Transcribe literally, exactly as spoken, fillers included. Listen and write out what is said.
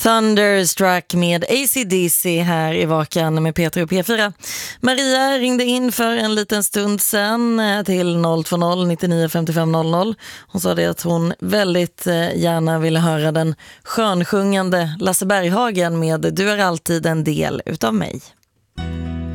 Thunderstruck med A C D C här i Vakan med Peter och P fyra. Maria ringde in för en liten stund sedan till noll två noll nittionio femtiofem noll noll. Hon sa det att hon väldigt gärna ville höra den skönsjungande Lasse Berghagen med Du är alltid en del utav mig.